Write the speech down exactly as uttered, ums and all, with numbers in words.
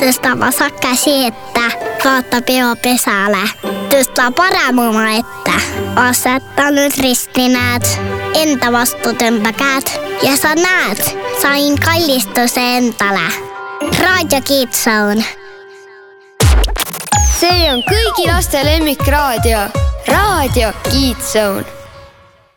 Tõsta vasak käsi ette, vaata peo pesäle. Tõsta parem oma ette. Aseta nüüd risti, näed. Enda vastu tõmba käed. Ja sa näed, sain kallistuse endale. Raadio Kids-Zone. See on kõigi laste lemmikraadio. Raadio Kids-Zone.